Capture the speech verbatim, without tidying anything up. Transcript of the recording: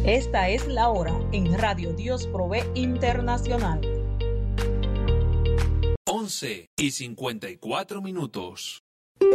Esta es la hora en Radio Dios Provee Internacional. once y cincuenta y cuatro minutos.